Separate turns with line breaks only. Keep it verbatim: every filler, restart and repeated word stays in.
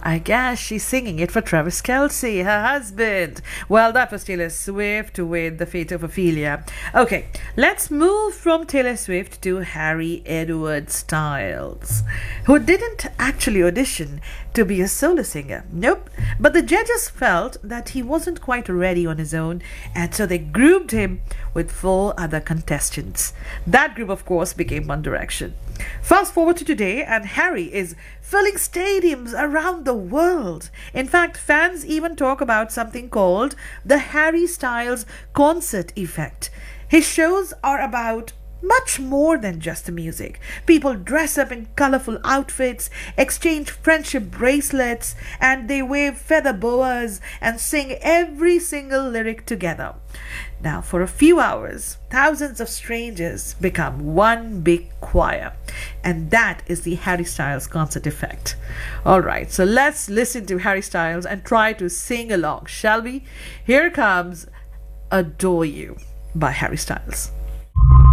I guess she's singing it for Travis Kelce, her husband. Well, that was Taylor Swift with The Fate of Ophelia. Okay, let's move from Taylor Swift to Harry Edward Styles, who didn't actually audition to be a solo singer. Nope. But the judges felt that he wasn't quite ready on his own, and so they grouped him with four other contestants. That group, of course, became One Direction. Fast forward to today, and Harry is filling stadiums around the world. In fact, fans even talk about something called the Harry Styles concert effect. His shows are about much more than just the music. People dress up in colorful outfits, exchange friendship bracelets, and they wave feather boas and sing every single lyric together. Now, for a few hours, thousands of strangers become one big choir. And that is the Harry Styles concert effect. Alright, so let's listen to Harry Styles and try to sing along, shall we? Here comes Adore You by Harry Styles.